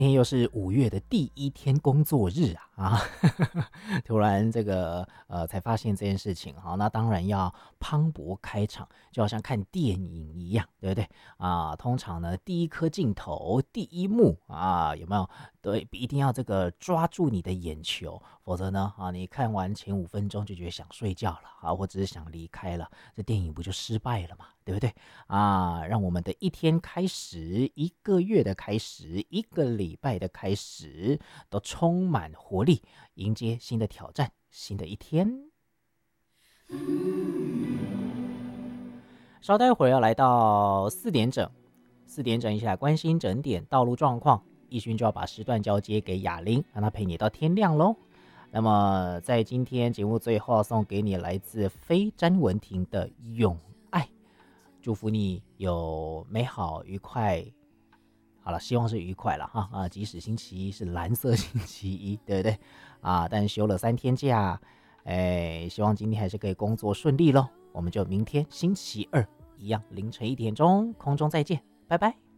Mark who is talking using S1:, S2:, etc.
S1: 今天又是5月的第一天工作日突然这个才发现这件事情那当然要磅礴开场，就好像看电影一样，对不对通常呢第一颗镜头第一幕有没有对，一定要这个抓住你的眼球，否则呢你看完前5分钟就觉得想睡觉了或者是想离开了，这电影不就失败了嘛，对不对让我们的一天开始，一个月的开始，一个礼拜的开始都充满活力，迎接新的挑战，新的一天。稍待会儿要来到4点整，4点整一起来关心整点道路状况。奕勋就要把时段交接给雅玲，让她陪你到天亮咯。那么在今天节目最后送给你来自非詹文婷的永爱，祝福你有美好愉快。好了，希望是愉快了即使星期一是蓝色星期一，对不对但休了3天假，希望今天还是可以工作顺利咯。我们就明天星期二一样凌晨1点钟空中再见，拜拜。